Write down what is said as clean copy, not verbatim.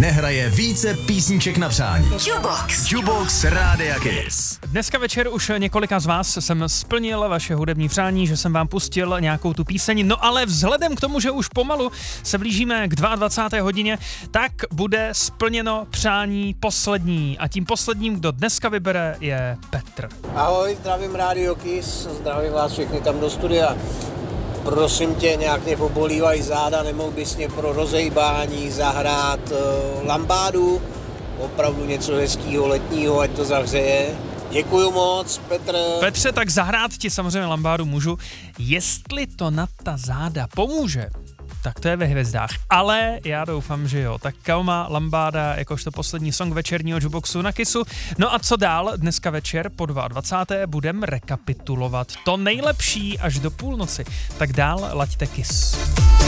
nehraje více písniček na přání. Jukebox Rádia Kiss. Dneska večer už několika z vás jsem splnil vaše hudební přání, že jsem vám pustil nějakou tu píseň, no ale vzhledem k tomu, že už pomalu se blížíme k 22. hodině, tak bude splněno přání poslední a tím posledním, kdo dneska vybere, je Petr. Ahoj, zdravím Radio Kiss, zdravím vás všechny tam do studia. Prosím tě, nějak mě pobolívají záda, nemohl bys mě pro rozejbání zahrát lambádu, opravdu něco hezkýho letního, ať to zahřeje. Děkuju moc, Petr. Petře, tak zahrát ti samozřejmě lambádu můžu. Jestli to na ta záda pomůže, tak to je ve hvězdách, ale já doufám, že jo. Tak Kaoma Lambáda jakožto poslední song večerního Jukeboxu na Kissu. No a co dál? Dneska večer po 22. budem rekapitulovat to nejlepší až do půlnoci. Tak dál laďte Kiss.